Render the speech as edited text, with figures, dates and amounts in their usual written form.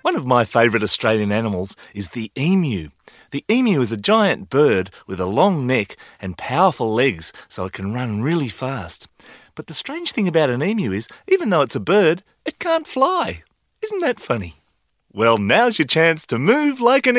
One of my favourite Australian animals is the emu. The emu is a giant bird with a long neck and powerful legs, so it can run really fast. But the strange thing about an emu is, even though it's a bird, it can't fly. Isn't that funny? Well, now's your chance to move like an